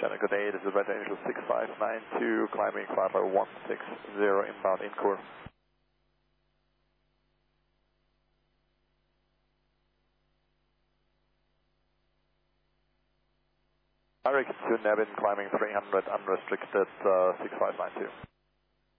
Channel, good day, this is Red Angel 6592, climbing flight level 160, inbound Incourt. Direct to Nevin, climbing 300, unrestricted, 6592.